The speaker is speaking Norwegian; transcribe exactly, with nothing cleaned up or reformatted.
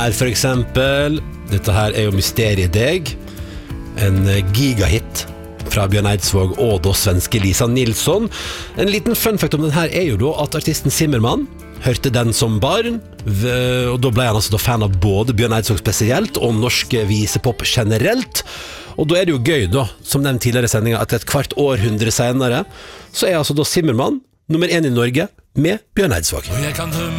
her for eksempel. Dette her er jo Mysteriet deg, en gigahit fra Bjørn Eidsvåg og da svenske Lisa Nilsson. En liten fun fact om den her er jo da at artisten Zimmermann hørte den som barn, og da ble han altså da fan av både Bjørn Eidsvåg spesielt og norsk visepop generelt. Og da er det jo gøy da, som den tidligere sendingen, at et kvart århundre senere, så er altså da Zimmermann nummer én i Norge med Bjørn Eidsvåg.